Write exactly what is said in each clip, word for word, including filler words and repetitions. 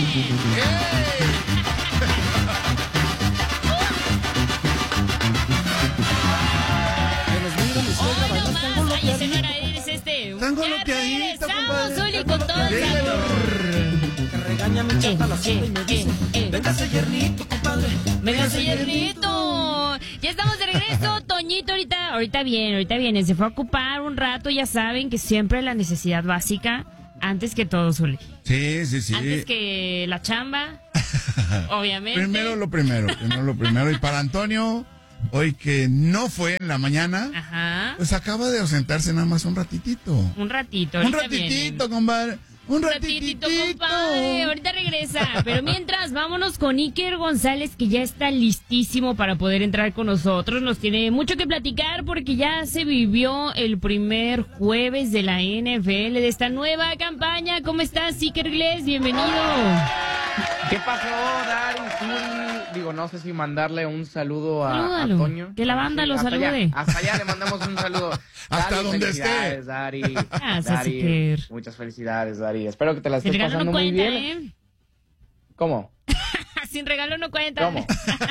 Ay, señora, eres este. Tan Ya goloteadito, regresamos, compadre. Zuli, con todo el sabor. Que regaña a mi chata la cita y me dice, véngase yernito, compadre. Véngase, Yernito. Ya estamos de regreso, Toñito, ahorita, ahorita viene, ahorita viene. Se fue a ocupar un rato, ya saben que siempre la necesidad básica, antes que todo, Zuli. Sí, sí, sí. Antes que la chamba, obviamente. Primero lo primero, primero lo primero. Y para Antonio, hoy que no fue en la mañana, Ajá. pues acaba de ausentarse nada más un ratitito. Un ratito, Un ahorita ratitito, viene. compadre. Un Un ratitito. ratitito, compadre. Ahorita regresa. Pero mientras, vámonos con Iker González, que ya está listísimo para poder entrar con nosotros. Nos tiene mucho que platicar porque ya se vivió el primer jueves de la N F L de esta nueva campaña. ¿Cómo estás, Iker Gles? Bienvenido. ¿Qué pasó, Dari? Zuli? Digo, no sé si mandarle un saludo a, a Salúdalo, Toño. que la banda Sí, lo hasta salude. Allá, hasta allá le mandamos un saludo. Hasta Dari, donde felicidades, esté. Dari. Gracias, Dari, Iker. muchas felicidades, Dari. Espero que te la Sin estés regalo pasando no muy cuenta, bien. ¿eh? ¿Cómo? Sin regalo no cuenta. ¿Cómo?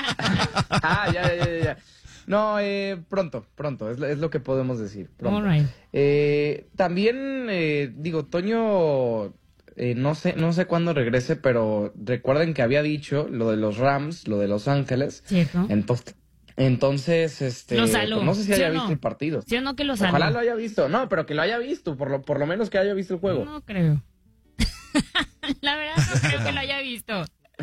ah, ya, ya, ya, ya. No, eh, pronto, pronto, es, lo- es lo que podemos decir. Pronto. All right. Eh, también, eh, digo, Toño, eh, no sé, no sé cuándo regrese, pero recuerden que había dicho lo de los Rams, lo de Los Ángeles. ¿Cierto? Entonces, entonces este, Lo saló, pues no sé si ¿sí haya o no? visto el partido. ¿Sí o no que lo saló? Ojalá lo haya visto, no, pero que lo haya visto, por lo, por lo menos que haya visto el juego. No creo. La verdad no creo que lo haya visto.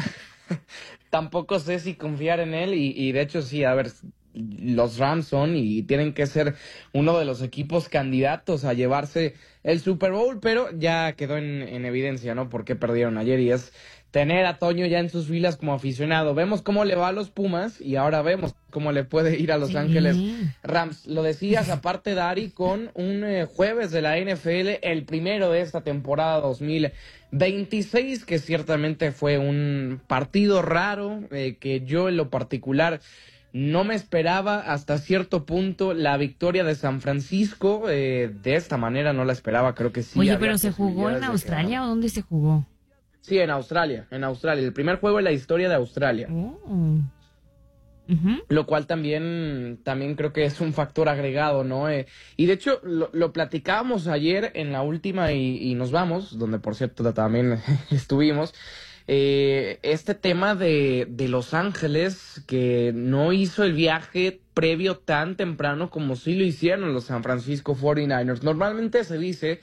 Tampoco sé si confiar en él y, y de hecho sí, a ver, los Rams son y tienen que ser uno de los equipos candidatos a llevarse el Super Bowl, pero ya quedó en, en evidencia, ¿no? Por qué perdieron ayer y es tener a Toño ya en sus filas como aficionado. Vemos cómo le va a los Pumas y ahora vemos cómo le puede ir a Los Sí. Ángeles Rams. Lo decías, aparte, Dari, con un eh, jueves de la N F L, el primero de esta temporada dos mil veintiséis, que ciertamente fue un partido raro, eh, que yo en lo particular no me esperaba hasta cierto punto la victoria de San Francisco. Eh, de esta manera no la esperaba, creo que sí. Oye, había pero ¿se jugó posibilidades en de que Australia ganara. o dónde se jugó? Sí, en Australia, en Australia. El primer juego en la historia de Australia. Oh. Ujú. Lo cual también, también creo que es un factor agregado, ¿no? Eh, y de hecho, lo, lo platicábamos ayer en la última y, y nos vamos, donde por cierto también estuvimos. Eh, este tema de, de Los Ángeles, que no hizo el viaje previo tan temprano como sí lo hicieron los San Francisco cuarenta y nueve ers. Normalmente se dice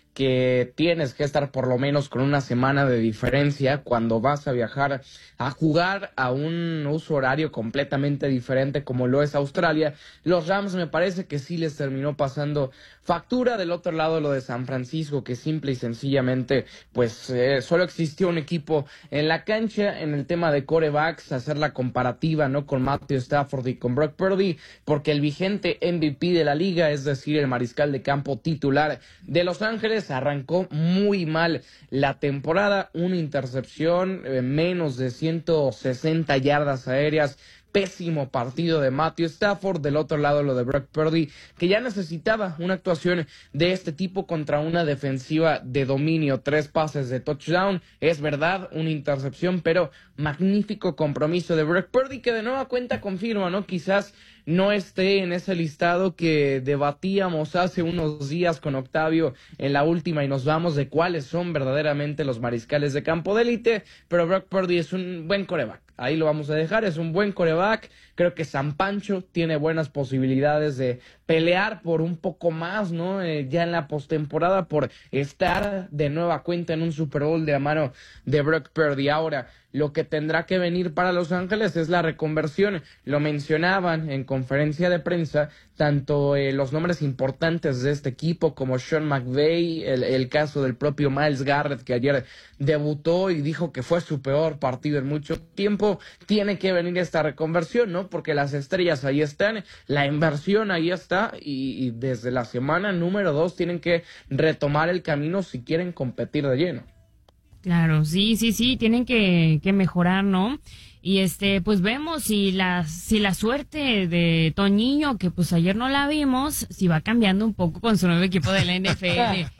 que tienes que estar por lo menos con una semana de diferencia cuando vas a viajar a jugar a un uso horario completamente diferente como lo es Australia. Los Rams me parece que sí les terminó pasando factura. Del otro lado lo de San Francisco, que simple y sencillamente pues eh, solo existió un equipo en la cancha. En el tema de quarterbacks, hacer la comparativa, ¿no?, con Matthew Stafford y con Brock Purdy, porque el vigente M V P de la liga, es decir, el mariscal de campo titular de Los Ángeles, arrancó muy mal la temporada. Una intercepción, eh, menos de ciento sesenta yardas aéreas. Pésimo partido de Matthew Stafford. Del otro lado lo de Brock Purdy, que ya necesitaba una actuación de este tipo contra una defensiva de dominio. Tres pases de touchdown, es verdad, una intercepción, pero magnífico compromiso de Brock Purdy, que de nueva cuenta confirma, ¿no? Quizás no esté en ese listado que debatíamos hace unos días con Octavio en la última y nos vamos, de cuáles son verdaderamente los mariscales de campo de élite, pero Brock Purdy es un buen quarterback. Ahí lo vamos a dejar, es un buen quarterback. Creo que San Pancho tiene buenas posibilidades de pelear por un poco más, ¿no? Eh, ya en la postemporada, por estar de nueva cuenta en un Super Bowl de la mano de Brock Purdy. Ahora, lo que tendrá que venir para Los Ángeles es la reconversión. Lo mencionaban en conferencia de prensa, tanto eh, los nombres importantes de este equipo como Sean McVay, el, el caso del propio Myles Garrett, que ayer debutó y dijo que fue su peor partido en mucho tiempo. Tiene que venir esta reconversión, ¿no? Porque las estrellas ahí están, la inversión ahí está, y, y desde la semana número dos tienen que retomar el camino si quieren competir de lleno. Claro, sí, sí, sí, tienen que, que mejorar, ¿no? Y este, pues vemos si la, si la suerte de Toñiño, que pues ayer no la vimos, si va cambiando un poco con su nuevo equipo de la N F L.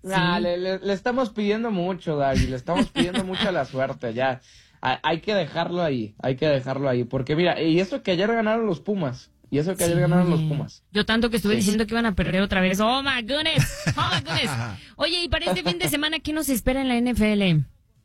Ah, Sí. le, le- le estamos pidiendo mucho, Dari, le estamos pidiendo mucha la suerte, ya. Ha- hay que dejarlo ahí, hay que dejarlo ahí, porque mira, y eso que ayer ganaron los Pumas, y eso que ayer Sí, ganaron los oye. Pumas. Yo tanto que estuve Sí. diciendo que iban a perder otra vez. Oh my goodness. Oh my goodness. Oye, y para este fin de semana, ¿qué nos espera en la N F L?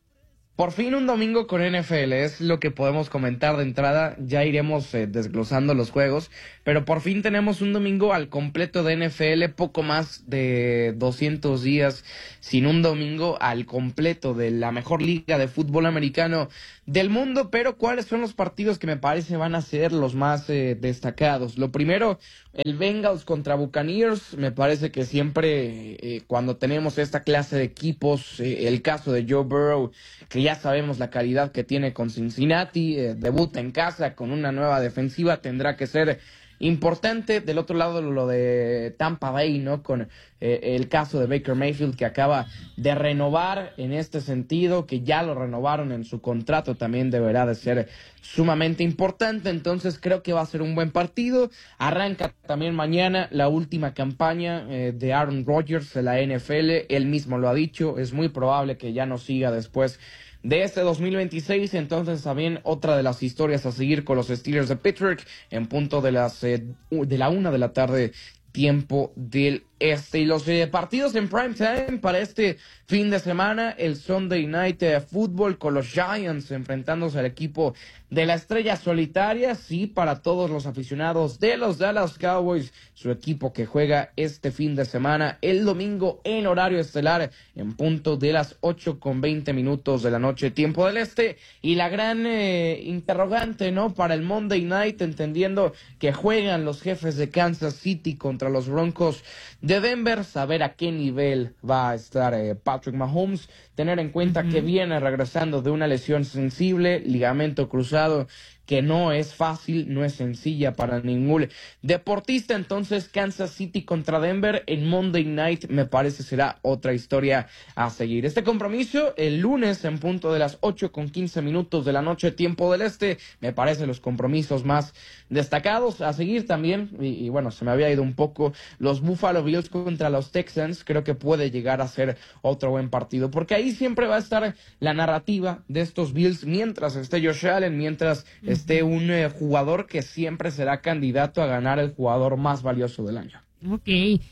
Por fin un domingo con N F L, es lo que podemos comentar de entrada, ya iremos eh, desglosando los juegos, pero por fin tenemos un domingo al completo de N F L, poco más de doscientos días sin un domingo al completo de la mejor liga de fútbol americano del mundo, pero ¿cuáles son los partidos que me parece van a ser los más eh, destacados? Lo primero, el Bengals contra Buccaneers, me parece que siempre eh, cuando tenemos esta clase de equipos, eh, el caso de Joe Burrow, que ya sabemos la calidad que tiene con Cincinnati, eh, debuta en casa con una nueva defensiva, tendrá que ser importante. Del otro lado, lo de Tampa Bay, ¿no? Con eh, el caso de Baker Mayfield, que acaba de renovar en este sentido, que ya lo renovaron en su contrato, también deberá de ser sumamente importante. Entonces creo que va a ser un buen partido. Arranca también mañana la última campaña eh, de Aaron Rodgers de la N F L. Él mismo lo ha dicho, es muy probable que ya no siga después de este dos mil veintiséis. Entonces también otra de las historias a seguir con los Steelers de Pittsburgh en punto de las eh, de la una de la tarde, tiempo del este. Y los eh, partidos en prime time para este fin de semana, el Sunday Night eh, Football con los Giants enfrentándose al equipo de la estrella solitaria. Sí, para todos los aficionados de los Dallas Cowboys, su equipo que juega este fin de semana el domingo en horario estelar en punto de las ocho con veinte minutos de la noche, tiempo del este. Y la gran eh, interrogante, ¿no? Para el Monday Night, entendiendo que juegan los Jefes de Kansas City contra los Broncos de Denver, saber a qué nivel va a estar eh, Patrick Mahomes, tener en cuenta uh-huh. que viene regresando de una lesión sensible, ligamento cruzado, que no es fácil, no es sencilla para ningún deportista. Entonces Kansas City contra Denver en Monday Night me parece será otra historia a seguir. Este compromiso el lunes en punto de las ocho con quince minutos de la noche, tiempo del este, me parece los compromisos más destacados a seguir también. Y, y bueno, se me había ido un poco los Buffalo Bills contra los Texans. Creo que puede llegar a ser otro buen partido, porque ahí siempre va a estar la narrativa de estos Bills mientras esté Josh Allen, mientras esté un eh, jugador que siempre será candidato a ganar el jugador más valioso del año. Ok,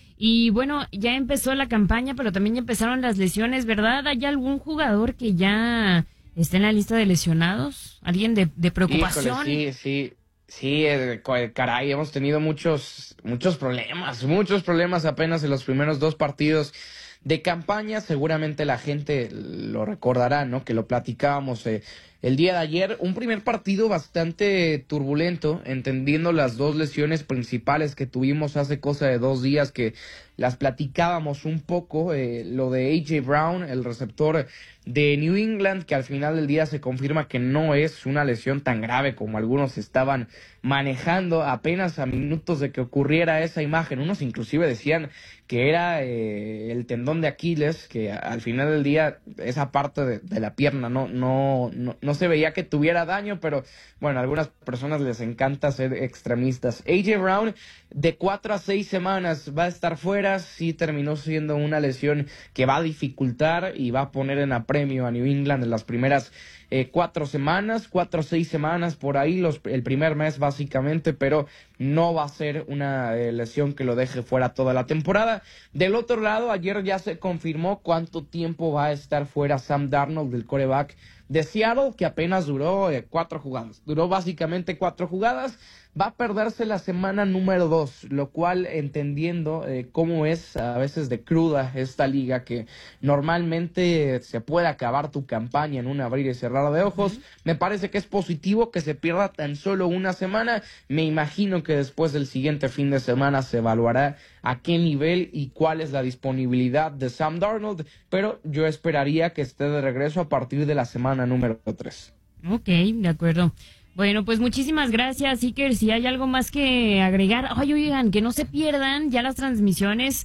y bueno, ya empezó la campaña, pero también ya empezaron las lesiones, ¿verdad? ¿Hay algún jugador que ya esté en la lista de lesionados? ¿Alguien de, de preocupación? Híjole, sí, sí. Sí, eh, caray, hemos tenido muchos, muchos problemas, muchos problemas apenas en los primeros dos partidos de campaña. Seguramente la gente lo recordará, ¿no? Que lo platicábamos eh, el día de ayer. Un primer partido bastante turbulento, entendiendo las dos lesiones principales que tuvimos hace cosa de dos días, que las platicábamos un poco. Eh, lo de A J Brown, el receptor de New England, que al final del día se confirma que no es una lesión tan grave como algunos estaban manejando apenas a minutos de que ocurriera esa imagen. Unos inclusive decían que era eh, el tendón de Aquiles, que al final del día esa parte de, de la pierna no, no, no, no se veía que tuviera daño, pero bueno, a algunas personas les encanta ser extremistas. A J Brown, de cuatro a seis semanas va a estar fuera. Sí, terminó siendo una lesión que va a dificultar y va a poner en apremio a New England en las primeras eh, cuatro semanas, cuatro o seis semanas por ahí, los, el primer mes básicamente, pero no va a ser una eh, lesión que lo deje fuera toda la temporada. Del otro lado, ayer ya se confirmó cuánto tiempo va a estar fuera Sam Darnold, del quarterback de Seattle, que apenas duró eh, cuatro jugadas. Duró básicamente cuatro jugadas. Va a perderse la semana número dos, lo cual, entendiendo eh, cómo es a veces de cruda esta liga, que normalmente se puede acabar tu campaña en un abrir y cerrar de ojos, uh-huh. me parece que es positivo que se pierda tan solo una semana. Me imagino que después del siguiente fin de semana se evaluará a qué nivel y cuál es la disponibilidad de Sam Darnold, pero yo esperaría que esté de regreso a partir de la semana número tres. Ok, de acuerdo. Bueno, pues muchísimas gracias, Iker. Si hay algo más que agregar, ay, oigan, que no se pierdan ya las transmisiones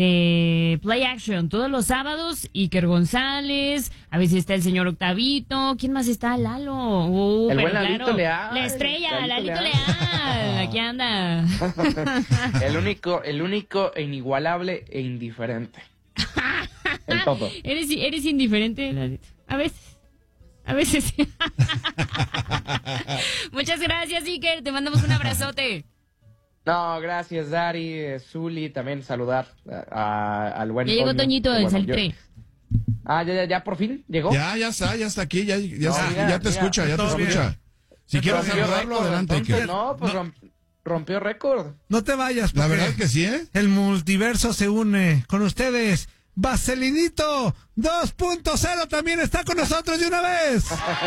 de Play Action todos los sábados. Iker González, a veces está el señor Octavito, ¿quién más está? Lalo. Uh, el pero buen Lalito claro, Leal. La estrella, Lalito Lalito Leal. Leal. Aquí anda. el único, el único e inigualable e indiferente. el todo. Eres, eres indiferente, la neta. A veces. A veces. Muchas gracias, Iker. Te mandamos un abrazote. No, gracias, Dari, eh, Zuli, también saludar a- al buen Ya llegó Toño, Toñito que, del bueno, Salitre. yo- Ah, ya, ya, ya, por fin, ¿llegó? Ya, ya está, ya está aquí, ya, ya, No, está- mira, ya te mira, escucha, ya te todo bien. escucha. Si quieres Rompió saludarlo, récord, adelante, entonces, Iker. No, pues romp- rompió récord. No te vayas, La porque verdad que sí, ¿eh? el multiverso se une con ustedes. Vaselinito dos punto cero también está con nosotros de una vez.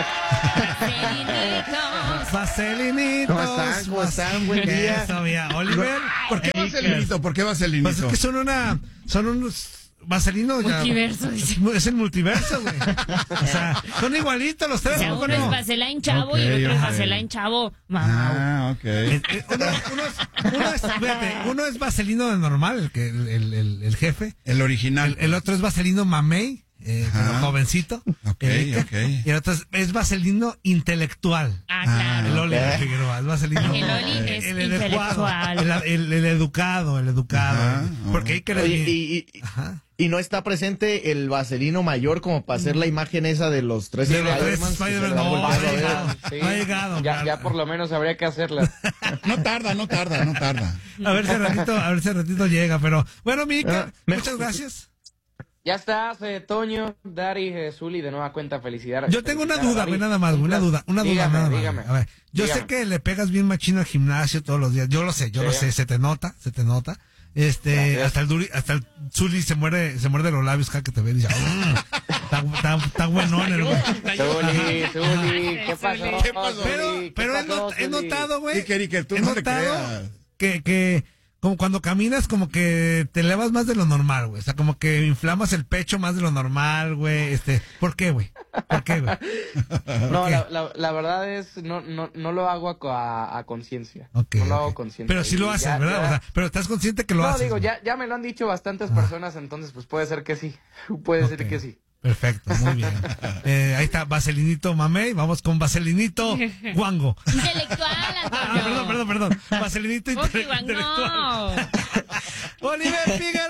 Vaselinitos. ¿Cómo están? ¿Cómo están? Buen día. Eso, mira, Oliver. ¿Por qué Iker. Vaselinito? ¿Por qué Pues Vaselinito? es que son una, son unos vaselinos ya. Multiverso, dice. Es el multiverso, güey. O sea, son igualitos los tres. O sea, ¿a poco uno es no? Vaseline Chavo Ok, y el otro es ok. Vaseline Chavo. Mamá. Ah, ok. Eh, eh, Uno, uno es, uno, es, fíjate, uno es vaselino de normal, el, que, el, el, el, el jefe. El original. El, el otro es vaselino mamey, eh, Ajá. pero jovencito. Ok, el Iker. ok. Y el otro es, es vaselino intelectual. Ah, Ah, El claro. Oliver Figueroa, es vaselino. El Oli es el adecuado, intelectual. el, el, el educado, el educado. Ajá, Porque Iker es Oye, bien- y, y, Ajá. y no está presente el vaselino mayor como para hacer la imagen esa de los tres De los tres Spider-Mans que se Spider-Man, la han no, volteado ha a ver. llegado, Sí. no ha llegado. Ya, cara. ya por lo menos habría que hacerla. No tarda, no tarda, no tarda. A ver si al ratito, a ver si al ratito llega, pero bueno, mi Iker, Ah, me- muchas gracias. Ya estás, eh, Toño, Dari, eh, Zuli, de nueva cuenta, felicidades. Yo tengo una Felicidades, duda, Dari. güey, nada más, güey, una duda, una duda Dígame, nada más. dígame. güey. A ver, yo Dígame. sé que le pegas bien machino al gimnasio todos los días, yo lo sé, yo lo Sí. sé, se te nota, se te nota. Este, Gracias. hasta el Duri, hasta el Zuli se muerde, se muerde los labios cada que te ve y dice, "Mm, está, está, está buenón el güey". Zuli, Zuli, ¿qué pasó? ¿Qué pasó? Pero, Zuli? ¿Qué pero he, pasó, not- he Zuli? notado, güey. Iker, Iker, tú he no te notado creas. que, que, como cuando caminas, como que te elevas más de lo normal, güey. O sea, como que inflamas el pecho más de lo normal, güey. Este, ¿por qué, güey? ¿Por qué, güey? No, qué? la, la, la verdad es, no, no, no lo hago a, a, a conciencia. Ok, no lo ok. hago consciente. Pero sí lo Y haces, ya- ¿verdad? ya- O sea, pero estás consciente que lo no, haces. digo, güey. ya, ya me lo han dicho bastantes personas, entonces pues puede ser que sí. Puede Ok. ser que sí. Perfecto, muy bien. Eh, ahí está, Vaselinito Mamey. Vamos con Vaselinito Guango. Intelectual, Ah, Antonio. perdón, perdón, perdón. Vaselinito Oki, intele- Juan, intelectual. no. Oliver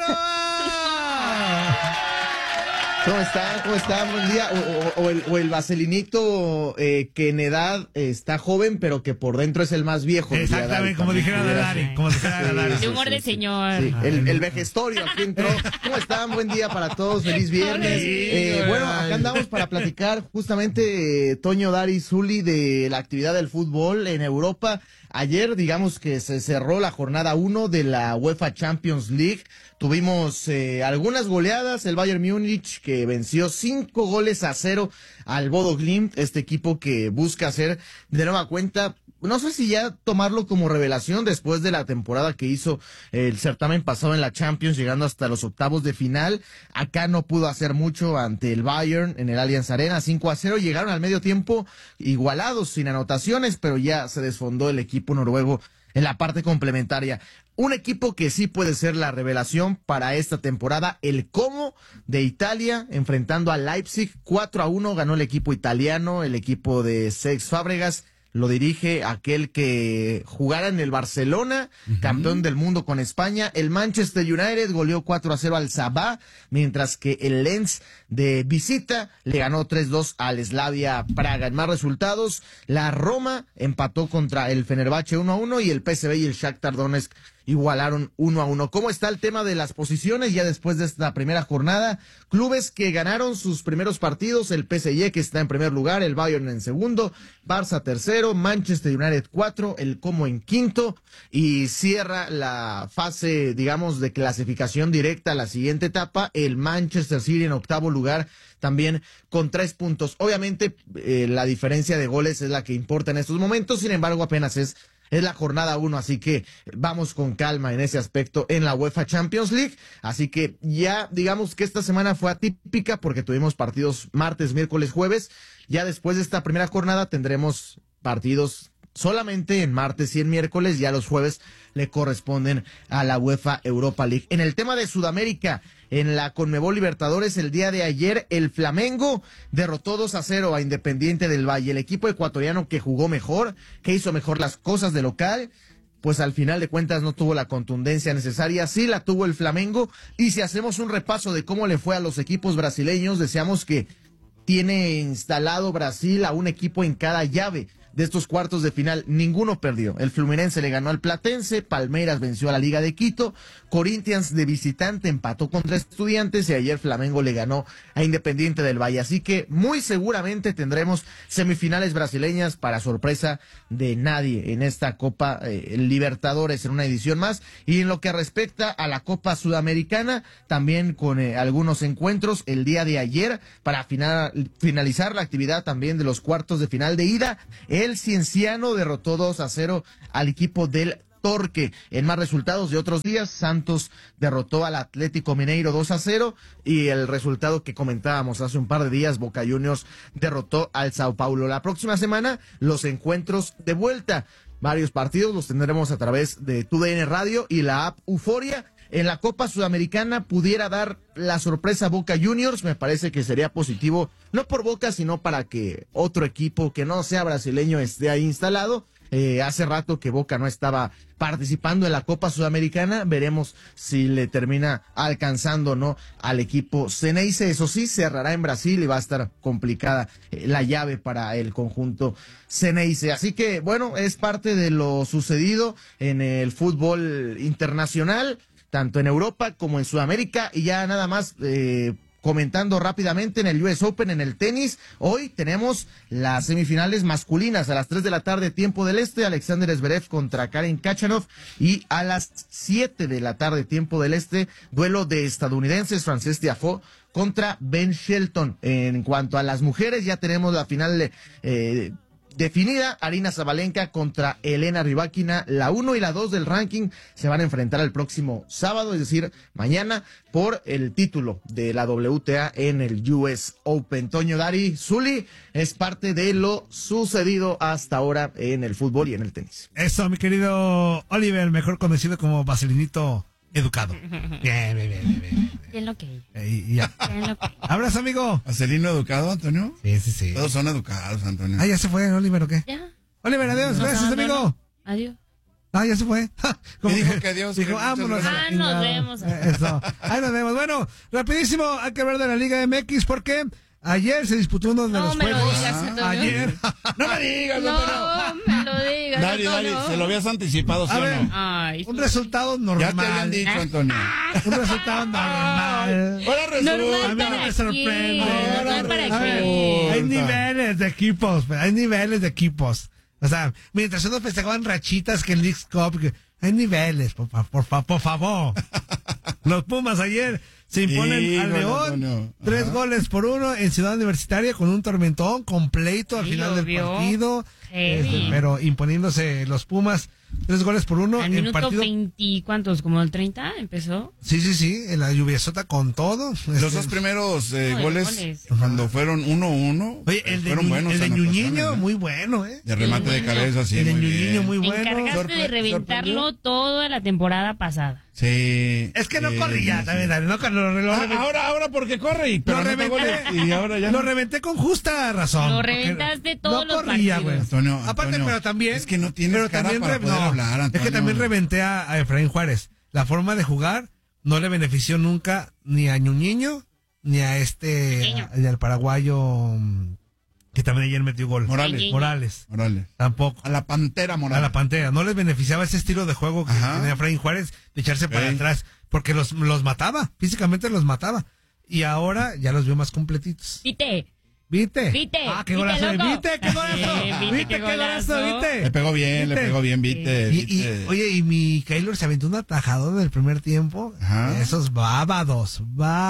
Figueroa. ¿Cómo están? ¿Cómo están? Buen día. O, o- o el, o el vaselinito eh, que en edad eh, está joven, pero que por dentro es el más viejo. diría Dari, Exactamente, como también dijera pudiera Dari, ser. como dijera Sí, Dari. De humor de señor. Sí, el, el vejestorio aquí entró. ¿Cómo están? Buen día para todos. Feliz viernes. Eh, bueno, acá andamos para platicar justamente, eh, Toño, Dari, Zuli, de la actividad del fútbol en Europa. Ayer, digamos que se cerró la jornada uno de la UEFA Champions League. Tuvimos eh, algunas goleadas. El Bayern Múnich que venció cinco goles a cero al Bodo Glimt, este equipo que busca hacer de nueva cuenta, no sé si ya tomarlo como revelación después de la temporada que hizo el certamen pasado en la Champions, llegando hasta los octavos de final. Acá no pudo hacer mucho ante el Bayern en el Allianz Arena, cinco a cero. Llegaron al medio tiempo igualados, sin anotaciones, pero ya se desfondó el equipo noruego en la parte complementaria. Un equipo que sí puede ser la revelación para esta temporada, el Como de Italia, enfrentando al Leipzig, cuatro a uno ganó el equipo italiano, el equipo de Cesc Fábregas. Lo dirige aquel que jugara en el Barcelona, uh-huh. campeón del mundo con España. El Manchester United goleó cuatro a cero al Sabah, mientras que el Lens de visita le ganó tres dos al Slavia Praga. En más resultados, la Roma empató contra el Fenerbahce uno a uno y el P S V y el Shakhtar Donetsk igualaron uno a uno. ¿Cómo está el tema de las posiciones ya después de esta primera jornada? Clubes que ganaron sus primeros partidos, el P S G que está en primer lugar, el Bayern en segundo, Barça tercero, Manchester United cuatro, el Como en quinto, y cierra la fase, digamos, de clasificación directa a la siguiente etapa, el Manchester City en octavo lugar, también con tres puntos. Obviamente eh, la diferencia de goles es la que importa en estos momentos, sin embargo apenas es Es la jornada uno, así que vamos con calma en ese aspecto en la UEFA Champions League. Así que ya digamos que esta semana fue atípica porque tuvimos partidos martes, miércoles, jueves. Ya después de esta primera jornada tendremos partidos solamente en martes y en miércoles. Ya los jueves le corresponden a la UEFA Europa League. En el tema de Sudamérica, en la Conmebol Libertadores, el día de ayer, el Flamengo derrotó dos a cero a Independiente del Valle. El equipo ecuatoriano que jugó mejor, que hizo mejor las cosas de local, pues al final de cuentas no tuvo la contundencia necesaria, sí la tuvo el Flamengo, y si hacemos un repaso de cómo le fue a los equipos brasileños, decíamos que tiene instalado Brasil a un equipo en cada llave de estos cuartos de final, ninguno perdió. El Fluminense le ganó al Platense, Palmeiras venció a la Liga de Quito, Corinthians de visitante empató contra Estudiantes y ayer Flamengo le ganó a Independiente del Valle. Así que muy seguramente tendremos semifinales brasileñas para sorpresa de nadie en esta Copa eh, Libertadores en una edición más. Y en lo que respecta a la Copa Sudamericana, también con eh, algunos encuentros el día de ayer para final, finalizar la actividad también de los cuartos de final de ida. El Cienciano derrotó dos a cero al equipo del Torque. En más resultados de otros días, Santos derrotó al Atlético Mineiro dos a cero y el resultado que comentábamos hace un par de días, Boca Juniors derrotó al Sao Paulo. La próxima semana, los encuentros de vuelta. Varios partidos los tendremos a través de Tu D N Radio y la app Euforia. En la Copa Sudamericana pudiera dar la sorpresa Boca Juniors, me parece que sería positivo, no por Boca, sino para que otro equipo que no sea brasileño esté ahí instalado. Eh, hace rato que Boca no estaba participando en la Copa Sudamericana, veremos si le termina alcanzando o no al equipo Ceneice. Eso sí, cerrará en Brasil y va a estar complicada eh, la llave para el conjunto Ceneice. Así que, bueno, es parte de lo sucedido en el fútbol internacional, tanto en Europa como en Sudamérica, y ya nada más eh, comentando rápidamente en el U S Open, en el tenis, hoy tenemos las semifinales masculinas a las tres de la tarde, tiempo del este, Alexander Zverev contra Karen Khachanov, y a las siete de la tarde, tiempo del este, duelo de estadounidenses, Frances Tiafoe contra Ben Shelton. En cuanto a las mujeres, ya tenemos la final eh, definida, Aryna Sabalenka contra Elena Rybakina, la uno y la dos del ranking se van a enfrentar el próximo sábado, es decir, mañana, por el título de la W T A en el U S Open. Toño, Dari, Zuli, es parte de lo sucedido hasta ahora en el fútbol y en el tenis. Eso, mi querido Oliver, mejor conocido como Vaselinito Educado. Bien, bien, bien, bien, bien. Bien lo que. Eh, y ya. Bien lo que. Abrazo, amigo. ¿Marcelino educado, Antonio? Sí, sí, sí. Todos son educados, Antonio. Ah, ya se fue, Oliver, ¿o qué? Ya. Oliver, adiós, Nos gracias, abandonó. amigo. Adiós. Ah, ya se fue. ¿Qué dijo que adiós? Dijo, Que muchas vámonos. gracias. a la Ah, chingada. nos vemos. Eso. Ahí nos vemos. Bueno, rapidísimo, hay que hablar de la Liga M X porque ayer se disputó uno de No los me lo juegos. digas, Antonio. Ayer. No me digas, Antonio. No me lo digas. Dari, Dari, Antonio. se lo habías anticipado, ¿sí A o ver. no? Ay, Un resultado normal. Ya te habían dicho, Antonio. Un resultado normal. Ahora resulta. Normal A mí no para me sorprende. quién, normal para A ver, quién. hay niveles de equipos, pero hay niveles de equipos. O sea, mientras unos festejaban rachitas que el Leagues Cup, que hay niveles, por, fa- por, fa- por favor. Los Pumas ayer se imponen Sí, al bueno, León, Antonio. tres Ajá. goles por uno en Ciudad Universitaria con un tormentón completo al Sí, final del obvio. partido. Heavy. Este, pero imponiéndose los Pumas, tres goles por uno Al en minuto partido. veinte, ¿cuántos? ¿Como el treinta empezó? Sí, sí, sí, en la lluviasota con todo. Los Este, dos primeros eh, No, de goles, goles. cuando fueron uno uno, Oye, el de, fueron Ñu- buenos el de anotaciones, Ñuñiño, ¿eh? muy bueno, ¿eh? De remate de cabeza, sí, el de muy Ñuñiño, bien. muy Te bueno. encargaste Sorpre- de reventarlo sorprendió. toda la temporada pasada. Sí. Es que no sí, corría sí. también, Dani, no, lo, lo, Ah, ahora, ahora porque corre y pero lo anota reventé, goles, y ahora ya lo no. reventé con justa razón. Lo porque reventaste todos no los corría, partidos. güey. Antonio, Aparte, Antonio, pero también. es que no tienes pero cara también para re- poder no, hablar, Es que Antonio. también reventé a, a Efraín Juárez. La forma de jugar no le benefició nunca ni a Ñuñiño ni a este, Ñuñiño. a- al paraguayo mm, que también ayer metió gol. Morales. Ñuñiño. Morales. Morales. Tampoco. A la Pantera A Morales. la Pantera. No les beneficiaba ese estilo de juego que Ajá. tenía Efraín Juárez de echarse para Ey. atrás. Porque los, los mataba. Físicamente los mataba. Y ahora ya los vio más completitos. ¿Viste? ¿Viste? ¿Viste? Ah, qué ¿Viste, golazo. loco? ¿Viste? ¿Qué golazo? Eh, ¿viste ¿Viste qué qué golazo? golazo? ¿Viste? Le pegó bien, le ¿Viste? pegó bien, viste. Y, y, viste. oye, y mi Keylor se aventó un atajador del primer tiempo. Ajá. Esos bábados.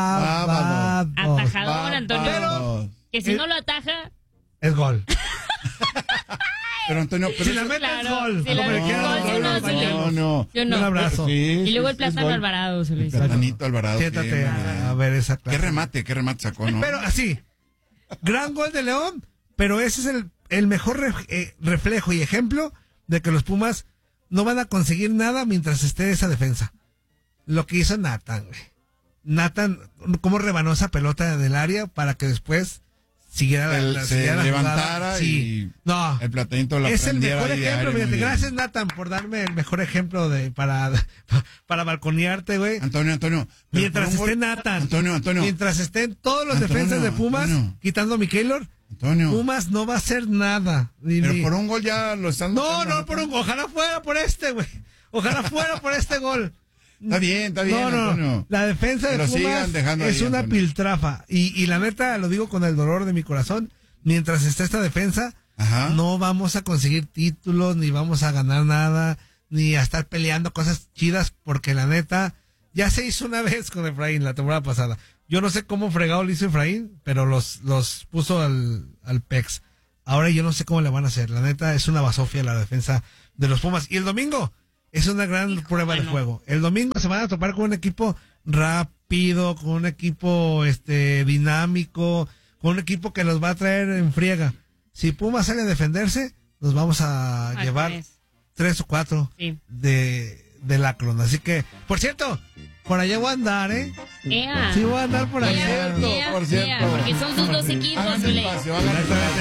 Bábados. Atajador, Antonio. Vamos. Que si Eh, no lo ataja, Es gol. Pero Antonio, pero Si la eso- metes Claro, gol. si la Como le metes quieras, gol, gol, si no, gol, sí gol. le- no, no. yo Un no. abrazo. Sí, Y luego el sí, es plátano gol. Alvarado se lo hizo. Platanito Alvarado. sí, Siéntate muy bien. a, a ver esa Qué clase. remate, qué remate sacó, ¿no? Pero así, gran gol de León, pero ese es el, el mejor re- eh, reflejo y ejemplo de que los Pumas no van a conseguir nada mientras esté esa defensa. Lo que hizo Nathan, güey. Nathan, cómo rebanó esa pelota del área para que después siguiera la, El- la- se siguiera la levantara jugada. Sí. y No. el platanito la Es el prendiera mejor ahí de ejemplo, aire, fíjate. muy bien. Gracias, Nathan, por darme el mejor ejemplo de para, para balconearte, güey. Antonio, Antonio. pero Mientras por un esté gol- Nathan, Antonio, Antonio. mientras estén todos los Antonio, defensas de Pumas, Antonio. quitando a Mikelor, Antonio. Pumas no va a hacer nada. Ni- Pero ni- por un gol ya lo están. No, matando, no, por un, ojalá fuera por este, güey. Ojalá fuera por este gol. Está bien, está bien, No, no, Antonio. la defensa Que de lo Pumas sigan dejando es ahí, una Antonio. piltrafa. Y, y la neta, lo digo con el dolor de mi corazón, mientras esté esta defensa, Ajá. no vamos a conseguir títulos, ni vamos a ganar nada, ni a estar peleando cosas chidas, porque la neta, ya se hizo una vez con Efraín la temporada pasada. Yo no sé cómo fregado lo hizo Efraín, pero los, los puso al, al Pex. Ahora yo no sé cómo le van a hacer. La neta, es una basofia la defensa de los Pumas. Y el domingo es una gran Hijo, prueba de mano. juego. El domingo se van a topar con un equipo rápido, con un equipo este dinámico, con un equipo que los va a traer en friega. Si Pumas sale a defenderse, nos vamos a Al llevar revés. tres o cuatro Sí. de, de Lacron. Así que, por cierto, por allá voy a andar, ¿eh? Ea. Sí voy a andar por Ea, allá. cierto, ea, por ea, cierto. porque son sus dos equipos, Háganse Zule. espacio, háganse Exactamente.